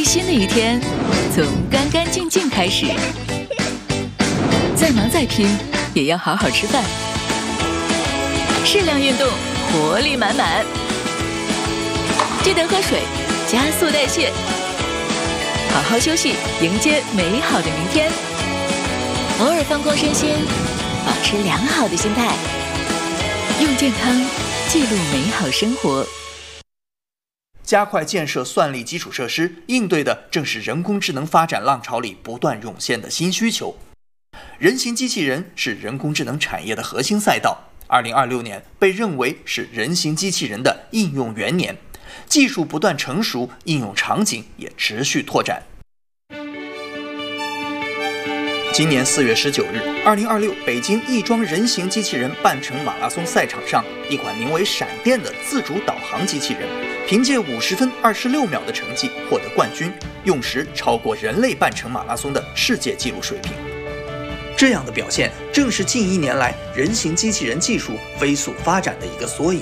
新的一天从干干净净开始。再忙再拼，也要好好吃饭，适量运动，活力满满。记得喝水，加速代谢，好好休息，迎接美好的明天。偶尔放空身心，保持良好的心态，用健康记录美好生活。 加快建设算力基础设施，应对的正是人工智能发展浪潮里不断涌现的新需求。人形机器人是人工智能产业的核心赛道。2026年被认为是人形机器人的应用元年，技术不断成熟，应用场景也持续拓展。今年4月19日，2026北京亦庄人形机器人半程马拉松赛场上，一款名为“闪电”的自主导航机器人，凭借50分26秒的成绩获得冠军，用时超过人类半程马拉松的世界纪录水平。这样的表现，正是近1年来人形机器人技术飞速发展的一个缩影。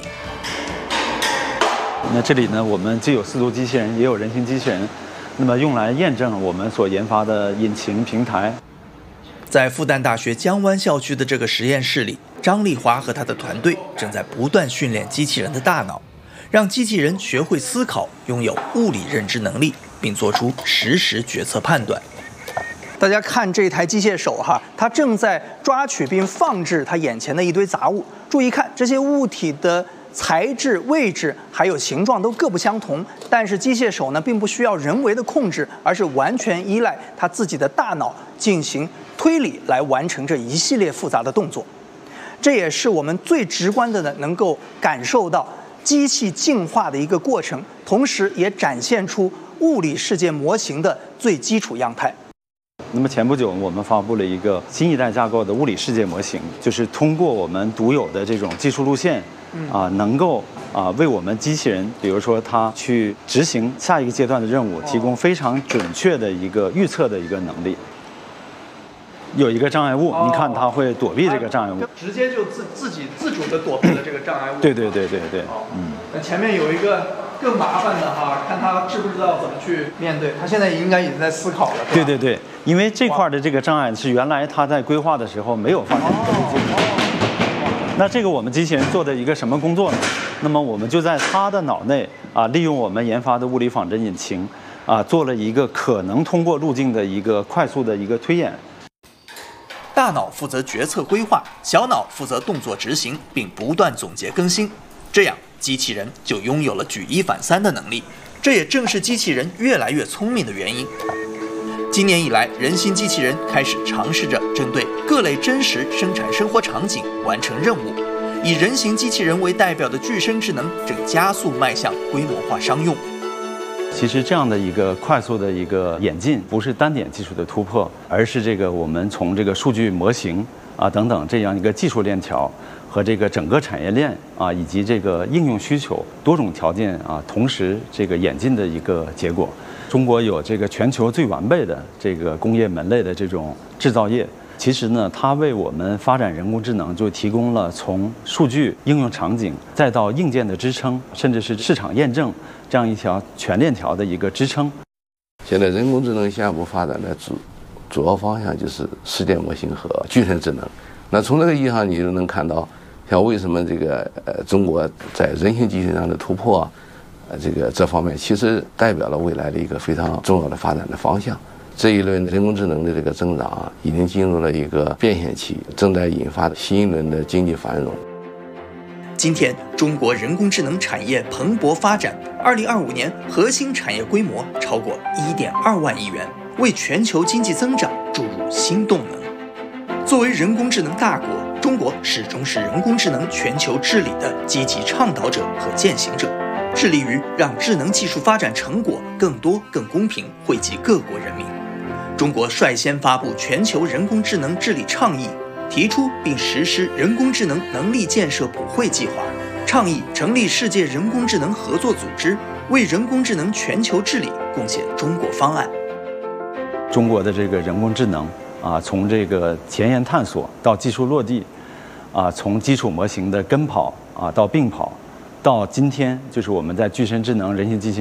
那这里呢，我们既有4足机器人，也有人形机器人，那么用来验证我们所研发的引擎平台。 在复旦大学江湾校区的这个实验室里，张丽华和他的团队正在不断训练机器人的大脑，让机器人学会思考，拥有物理认知能力，并做出实时决策判断。 大家看这台机械手哈，它正在抓取并放置它眼前的一堆杂物。注意看，这些物体的材质、位置还有形状都各不相同，但是机械手呢，并不需要人为的控制，而是完全依赖它自己的大脑进行推理来完成这一系列复杂的动作。这也是我们最直观的呢，能够感受到机器进化的一个过程，同时也展现出物理世界模型的最基础样态。 那么前不久，我们发布了一个新一代架构的物理世界模型，就是通过我们独有的这种技术路线，能够为我们机器人，比如说它去执行下一个阶段的任务，提供非常准确的一个预测的一个能力。有一个障碍物，你看它会躲避这个障碍物， 直接就自己自主的躲避了这个障碍物。 对。 那前面有一个更麻烦的哈，看他知不知道怎么去面对。他现在应该已经在思考了。 对，因为这块的这个障碍是原来他在规划的时候没有发现的路径。那这个我们机器人做的一个什么工作呢？那么我们就在他的脑内利用我们研发的物理仿真引擎做了一个可能通过路径的一个快速的一个推演。 大脑负责决策规划，小脑负责动作执行，并不断总结更新。这样，机器人就拥有了举一反三的能力。这也正是机器人越来越聪明的原因。今年以来，人形机器人开始尝试着针对各类真实生产生活场景完成任务。以人形机器人为代表的具身智能正加速迈向规模化商用。 其实这样的一个快速的一个演进，不是单点技术的突破，而是这个我们从这个数据模型等等这样一个技术链条和这个整个产业链以及这个应用需求多种条件同时这个演进的一个结果。中国有这个全球最完备的这个工业门类的这种制造业，其实呢，它为我们发展人工智能就提供了从数据应用场景再到硬件的支撑，甚至是市场验证这样一条全链条的一个支撑。 现在人工智能下一步发展的主要方向就是世界模型和具身智能。那从这个意义上，你就能看到，像为什么这个中国在人形机器人上的突破这方面，其实代表了未来的一个非常重要的发展的方向。这一轮人工智能的这个增长已经进入了一个变现期，正在引发新一轮的经济繁荣。 今天，中国人工智能产业蓬勃发展，2025年核心产业规模超过1.2万亿元，为全球经济增长注入新动能。作为人工智能大国，中国始终是人工智能全球治理的积极倡导者和践行者，致力于让智能技术发展成果更多、更公平惠及各国人民。中国率先发布全球人工智能治理倡议，提出并实施人工智能能力建设普惠计划，倡议成立世界人工智能合作组织，为人工智能全球治理贡献中国方案。 中国的这个人工智能从这个前沿探索到技术落地从基础模型的跟跑到并跑，到今天就是我们在具身智能人形机器